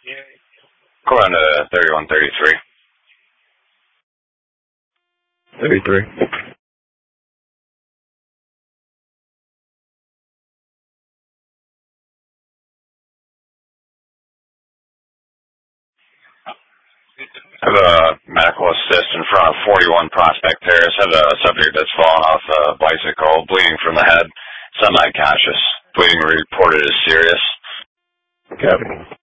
Go on to 3133. 33. I have a medical assist in front of 41 Prospect Terrace. I have a subject that's fallen off a bicycle, bleeding from the head, semi-conscious. Bleeding reported as serious. Copy.